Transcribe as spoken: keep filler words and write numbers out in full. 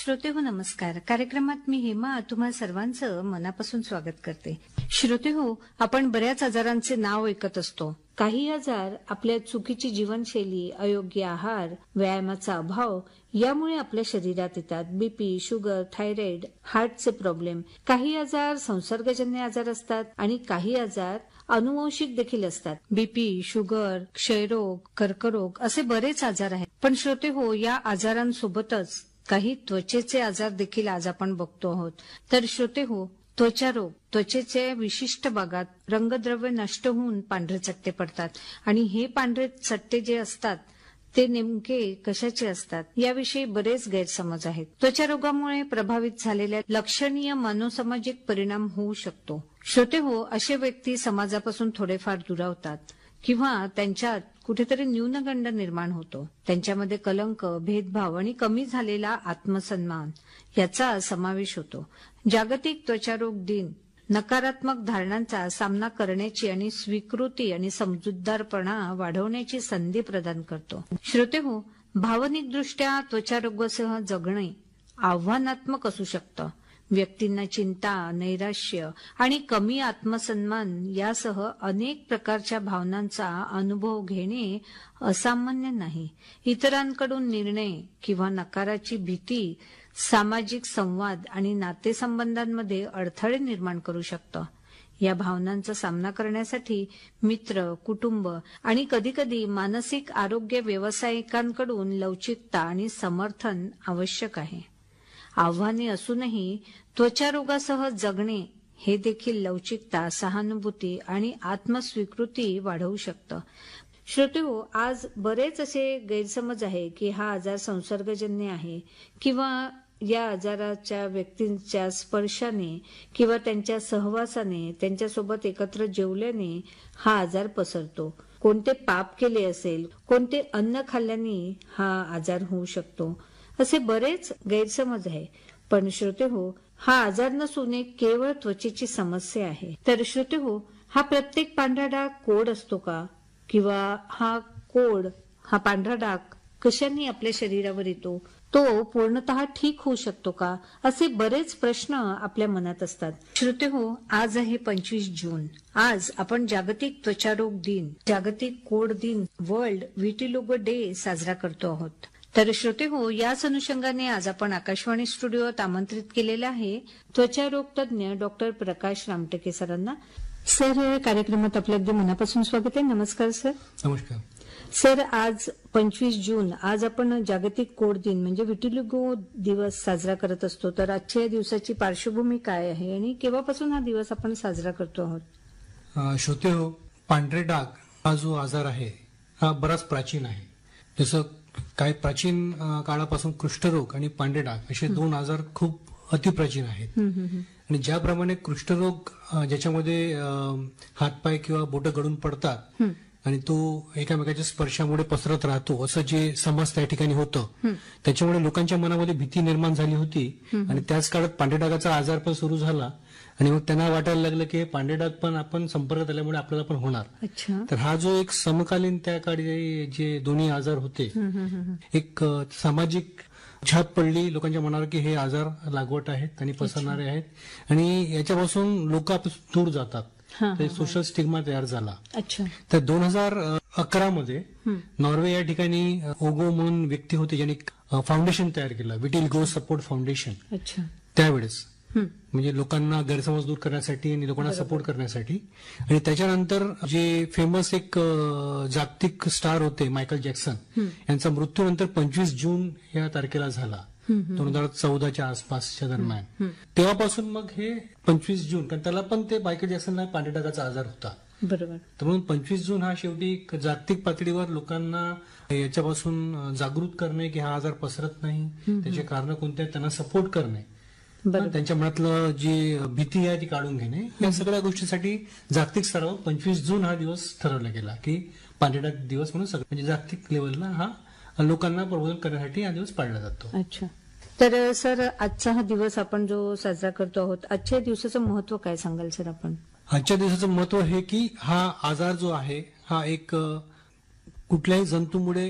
श्रोते हो नमस्कार. कार्यक्रमात मी हेमा तुम्हा सर्वांचं मनापासून स्वागत करते. श्रोते हो, आपण बऱ्याच आजारांचे नाव ऐकत असतो. काही आजार आपल्या चुकीची जीवनशैली, अयोग्य आहार, व्यायामाचा अभाव यामुळे आपल्या शरीरात येतात. BP, sugar, thyroid, हार्टचे problem. काही आजार संसर्गजन्य आजार असतात आणि काही आजार अनुवंशिक देखील असतात. बीपी, शुगर, क्षयरोग, कर्करोग असे बरेच आजार आहेत. पण श्रोते हो, या आजारांसोबतच काही त्वचेचे आजार देखील आज आपण बघतो आहोत. तर श्रोते हो, त्वचारोग, त्वचेचे विशिष्ट भागात रंगद्रव्य नष्ट होऊन पांढरे चट्टे पडतात आणि हे पांढरे चट्टे जे असतात ते नेमके कशाचे असतात याविषयी बरेच गैरसमज आहेत. त्वचारोगामुळे प्रभावित झालेल्या लक्षणीय मनोसामाजिक परिणाम होऊ शकतो. श्रोते हो, असे व्यक्ती समाजापासून थोडेफार दुरावतात किंवा त्यांच्यात कुठेतरी न्यूनगंड निर्माण होतो. त्यांच्यामध्ये कलंक, भेदभाव आणि कमी झालेला आत्मसन्मान याचा समावेश होतो. जागतिक त्वचारोग दिन नकारात्मक धारणांचा सामना करण्याची आणि स्वीकृती आणि समजूतदारपणा वाढवण्याची संधी प्रदान करतो. श्रोते हो, भावनिकदृष्ट्या त्वचारोगासह जगणे आव्हानात्मक असू शकतं. व्यक्तींना चिंता, नैराश्य आणि कमी आत्मसन्मान यासह अनेक प्रकारच्या भावनांचा अनुभव घेणे असामान्य नाही. इतरांकडून निर्णय किंवा नकाराची भीती सामाजिक संवाद आणि नातेसंबंधांमध्ये अडथळे निर्माण करू शकतं. या भावनांचा सामना करण्यासाठी मित्र, कुटुंब आणि कधीकधी मानसिक आरोग्य व्यावसायिकांकडून लवचिकता आणि समर्थन आवश्यक आहे. आव्हाने असूनही त्वचारोगासह जगणे हे देखील लवचिकता, सहानुभूती आणि आत्मस्वीकृती वाढवू शकतं. श्रोते हो, आज बरेच असे गैरसमज आहे की हा आजार संसर्गजन्य आहे किंवा या आजाराच्या व्यक्तींच्या स्पर्शाने किंवा त्यांच्या सहवासाने, त्यांच्यासोबत एकत्र जेवल्याने हा आजार पसरतो. कोणते पाप केले असेल, कोणते अन्न खाल्ल्याने हा आजार होऊ शकतो, असे बरेच गैरसमज आहे. पण श्रोते हो, हा आजार नसून एक केवळ त्वचेची समस्या आहे. तर श्रोते हो, हा प्रत्येक पांढरा डाग कोड असतो का? किंवा हा कोड, हा पांढरा डाग कशाने आपल्या शरीरावर येतो? तो पूर्णतः ठीक होऊ शकतो का? असे बरेच प्रश्न आपल्या मनात असतात. श्रोते हो, आज आहे पंचवीस जून. आज आपण जागतिक त्वचारोग दिन, जागतिक कोड दिन, वर्ल्ड विटिलिगो डे साजरा करतो आहोत. तर श्रोते हो, याच अनुषंगाने आज आपण आकाशवाणी स्टुडिओत आमंत्रित केलेलं आहे त्वचारोग तज्ञ डॉक्टर प्रकाश रामटेके सरांना. सर, कार्यक्रमात आपल्या अगदी मनापासून स्वागत आहे. नमस्कार सर. नमस्कार सर. आज पंचवीस जून, आज आपण जागतिक कोड दिन म्हणजे विटिलिगो दिवस साजरा करत असतो. तर आजच्या दिवसाची पार्श्वभूमी काय आहे आणि केव्हापासून हा दिवस आपण साजरा करतो आहोत? श्रोते हो, पांढरे डाग हा जो आजार आहे हा बराच प्राचीन आहे. जसं काही प्राचीन काळापासून कुष्ठरोग आणि पांढरे डाग असे दोन आजार खूप अतिप्राचीन आहेत. आणि ज्याप्रमाणे कुष्ठरोग ज्याच्यामध्ये हातपाय किंवा बोटं गळून पडतात आणि तो एकामेकाच्या स्पर्शामुळे पसरत राहतो असं जे समज त्या ठिकाणी होतं, त्याच्यामुळे लोकांच्या मनामध्ये भीती निर्माण झाली होती. आणि त्याच काळात पांढऱ्या डागाचा आजार पण सुरू झाला आणि मग त्यांना वाटायला लागलं की हे पांढरे डाग पण आपण संपर्कात आल्यामुळे आपल्याला पण होणार. तर हा जो एक समकालीन त्या काळी जे दोन्ही आजार होते, एक सामाजिक छाप पडली लोकांच्या मनावर की हे आजार लागवट आहेत आणि पसरणारे आहेत आणि याच्यापासून लोक दूर जातात. सोशल स्टिग्मा तयार झाला. तर दोन हजार अकरा मध्ये नॉर्वे या ठिकाणी ओगो म्हणून व्यक्ती होते ज्यांनी फाउंडेशन तयार केलं, विटिलिगो सपोर्ट फाउंडेशन. त्यावेळेस म्हणजे लोकांना गैरसमज दूर करण्यासाठी आणि लोकांना सपोर्ट करण्यासाठी. आणि त्याच्यानंतर जे फेमस एक जागतिक स्टार होते मायकल जॅक्सन, यांचा मृत्यूनंतर पंचवीस जून या तारखेला झाला, दोन हजार चौदाच्या आसपासच्या दरम्यान. तेव्हापासून मग हे पंचवीस जून, कारण त्याला पण ते मायकल जॅक्सनला पांढऱ्या डागाचा आजार होता. बरोबर. तर म्हणून पंचवीस जून हा शेवटी जागतिक पातळीवर लोकांना याच्यापासून जागृत करणे की हा आजार पसरत नाही, त्याचे कारण कोणते आहेत त्यांना सपोर्ट करणे, त्यांच्या मनातलं जी भीती आहे ती काढून घेणे, या सगळ्या गोष्टीसाठी जागतिक स्तरावर पंचवीस जून हा दिवस ठरवला गेला की पांढऱ्या डाग दिवस म्हणून सगळं म्हणजे जागतिक लेवलला हा लोकांना प्रबोधन करण्यासाठी हा दिवस पाळला जातो. अच्छा. तर सर, आजचा हा दिवस आपण जो साजरा करतो आहोत, आजच्या दिवसाचं महत्व काय सांगाल सर आपण? आजच्या दिवसाचं महत्व हे की हा आजार जो आहे हा एक कुठल्याही जंतूमुळे